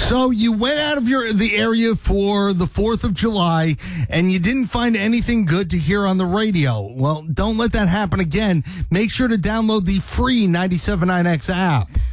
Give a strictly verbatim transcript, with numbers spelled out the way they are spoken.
So you went out of your the area for the fourth of July, and you didn't find anything good to hear on the radio. Well, don't let that happen again. Make sure to download the free ninety-seven point nine X app.